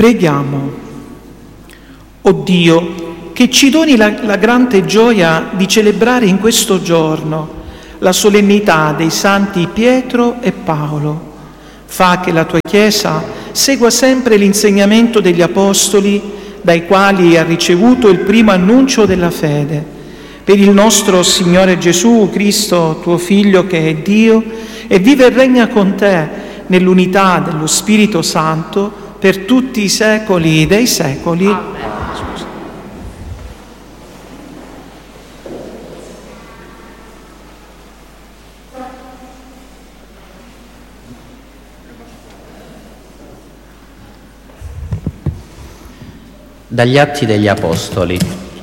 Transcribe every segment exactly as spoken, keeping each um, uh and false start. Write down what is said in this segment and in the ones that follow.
Preghiamo. O Dio, che ci doni la, la grande gioia di celebrare in questo giorno la solennità dei santi Pietro e Paolo, fa che la tua Chiesa segua sempre l'insegnamento degli Apostoli, dai quali ha ricevuto il primo annuncio della fede. Per il nostro Signore Gesù Cristo, tuo Figlio, che è Dio e vive e regna con te nell'unità dello Spirito Santo per tutti i secoli dei secoli. Amen. Dagli Atti degli Apostoli.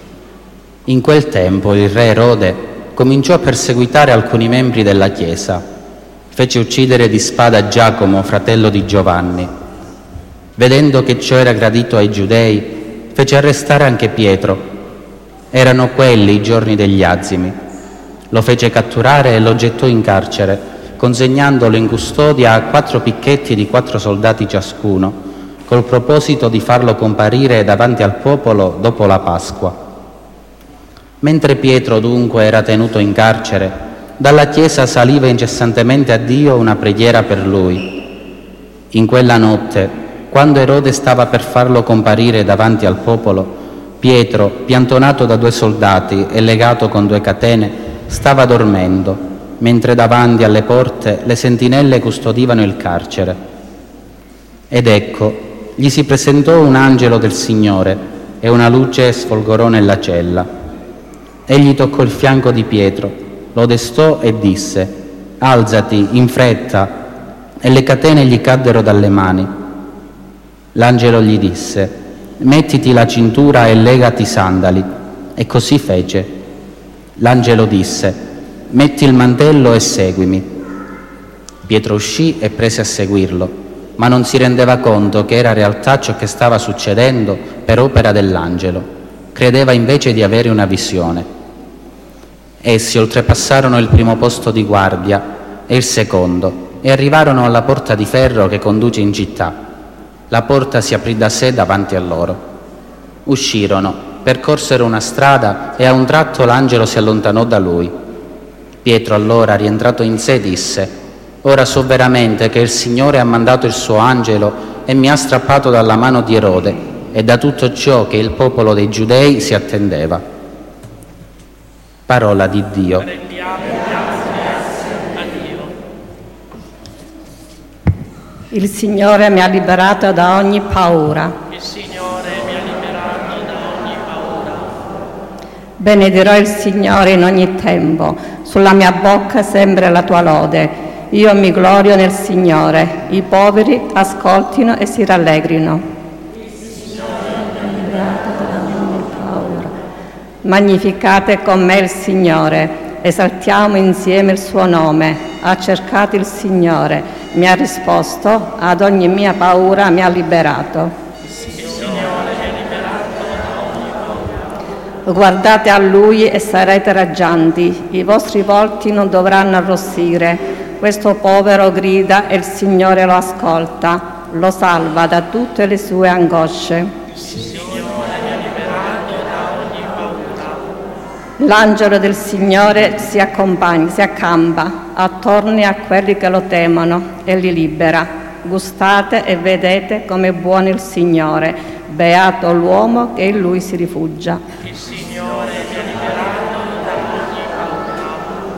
In quel tempo il re Erode cominciò a perseguitare alcuni membri della Chiesa. Fece uccidere di spada Giacomo, fratello di Giovanni. Vedendo che ciò era gradito ai giudei, fece arrestare anche Pietro. Erano quelli i giorni degli azimi. Lo fece catturare e lo gettò in carcere, consegnandolo in custodia a quattro picchetti di quattro soldati ciascuno, col proposito di farlo comparire davanti al popolo dopo la Pasqua. Mentre Pietro dunque era tenuto in carcere, dalla chiesa saliva incessantemente a Dio una preghiera per lui. In quella notte, quando Erode stava per farlo comparire davanti al popolo, Pietro, piantonato da due soldati e legato con due catene, stava dormendo, mentre davanti alle porte le sentinelle custodivano il carcere. Ed ecco, gli si presentò un angelo del Signore e una luce sfolgorò nella cella. Egli toccò il fianco di Pietro, lo destò e disse: «Alzati, in fretta!» E le catene gli caddero dalle mani. L'angelo gli disse: «Mettiti la cintura e legati i sandali». E così fece. L'angelo disse: «Metti il mantello e seguimi». Pietro uscì e prese a seguirlo, ma non si rendeva conto che era realtà ciò che stava succedendo per opera dell'angelo. Credeva invece di avere una visione. Essi oltrepassarono il primo posto di guardia e il secondo e arrivarono alla porta di ferro che conduce in città. La porta si aprì da sé davanti a loro. Uscirono, percorsero una strada e a un tratto l'angelo si allontanò da lui. Pietro allora, rientrato in sé, disse: «Ora so veramente che il Signore ha mandato il suo angelo e mi ha strappato dalla mano di Erode e da tutto ciò che il popolo dei Giudei si attendeva». Parola di Dio. Il Signore mi ha liberato da ogni paura. Il Signore mi ha liberato da ogni paura. Benedirò il Signore in ogni tempo, sulla mia bocca sempre la tua lode. Io mi glorio nel Signore, i poveri ascoltino e si rallegrino. Il Signore mi ha liberato da ogni paura. Magnificate con me il Signore, esaltiamo insieme il suo nome. Ha cercato il Signore, mi ha risposto, ad ogni mia paura mi ha liberato. Il Signore mi ha liberato da ogni paura. Guardate a Lui e sarete raggianti, i vostri volti non dovranno arrossire. Questo povero grida e il Signore lo ascolta, lo salva da tutte le sue angosce. Il Signore mi ha liberato da ogni paura. L'angelo del Signore si accompagna, si accampa attorno a quelli che lo temono e li libera. Gustate e vedete come è buono il Signore, beato l'uomo che in Lui si rifugia. Il Signore mi ha liberato da ogni paura.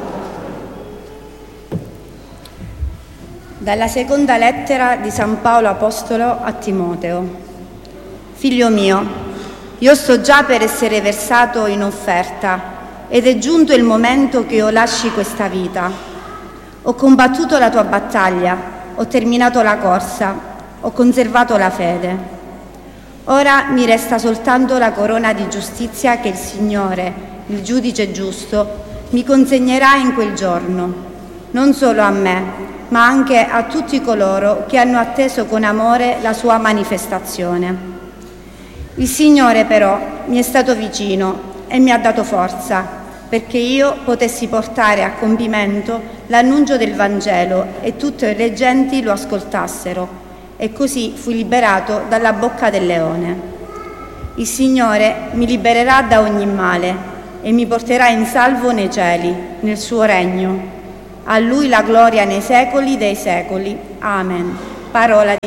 Dalla seconda lettera di San Paolo Apostolo a Timoteo. Figlio mio, io sto già per essere versato in offerta ed è giunto il momento che io lasci questa vita. Ho combattuto la tua battaglia, ho terminato la corsa, ho conservato la fede. Ora mi resta soltanto la corona di giustizia che il Signore, il giudice giusto, mi consegnerà in quel giorno, non solo a me, ma anche a tutti coloro che hanno atteso con amore la sua manifestazione. Il Signore però mi è stato vicino e mi ha dato forza perché io potessi portare a compimento l'annuncio del Vangelo e tutte le genti lo ascoltassero. e così fui liberato dalla bocca del leone. Il Signore mi libererà da ogni male e mi porterà in salvo nei cieli, nel suo regno. A Lui la gloria nei secoli dei secoli. Amen. Parola